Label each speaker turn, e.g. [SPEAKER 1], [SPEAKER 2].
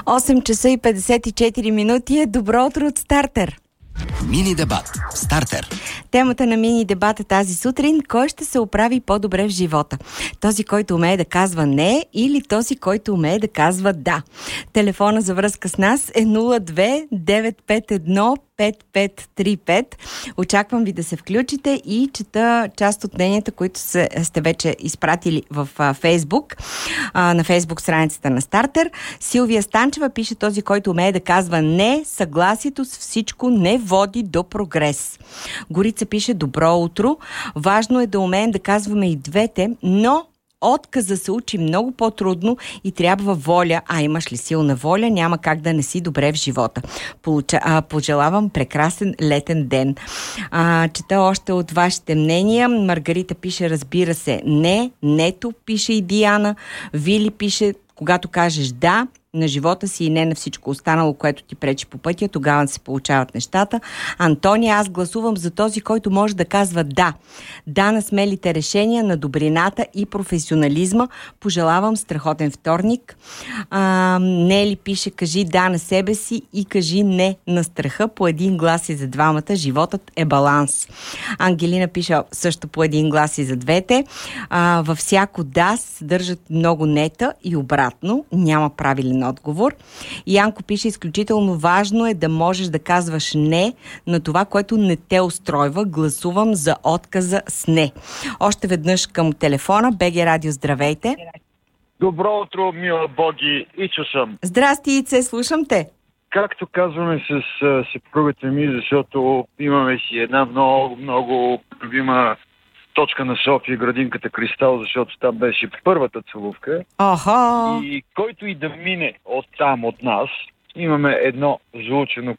[SPEAKER 1] 8 часа и 54 минути е добро утро от Стартер.
[SPEAKER 2] Мини дебат. Стартер.
[SPEAKER 1] Темата на мини дебата тази сутрин: кой ще се оправи по-добре в живота? Този, който умее да казва не, или този, който умее да казва да? Телефона за връзка с нас е 02 951 5535. Очаквам ви да се включите и чета част от мненията, които сте вече изпратили в Фейсбук, на Фейсбук страницата на Стартер. Силвия Станчева пише: този, който умее да казва не, съгласието с всичко не води до прогрес. Горица пише: добро утро. Важно е да умеем да казваме и двете, но отказа се учи много по-трудно и трябва воля. Имаш ли силна воля, няма как да не си добре в живота. Пожелавам прекрасен летен ден. Чета още от вашите мнения. Маргарита пише: разбира се, не. Нето пише и Диана. Вили пише: когато кажеш да на живота си и не на всичко останало, което ти пречи по пътя, тогава се получават нещата. Антония: аз гласувам за този, който може да казва да. Да на смелите решения, на добрината и професионализма. Пожелавам страхотен вторник. Нели пише: кажи да на себе си и кажи не на страха. По един глас и за двамата. Животът е баланс. Ангелина пише също: по един глас и за двете. Във всяко да се съдържат много нета и обратно. Няма правилен отговор. Янко пише: изключително важно е да можеш да казваш не на това, което не те устройва. Гласувам за отказа с не. Още веднъж към телефона. БГ Радио, здравейте.
[SPEAKER 3] Добро утро, мила Боги, Ичо съм.
[SPEAKER 1] Здрасти, Ице, слушам те.
[SPEAKER 3] Както казваме с съпругата ми, защото имаме си една много любима точка на София, градинката Кристал, защото там беше първата целувка.
[SPEAKER 1] Аха!
[SPEAKER 3] И който и да мине от там, от нас, имаме едно заучено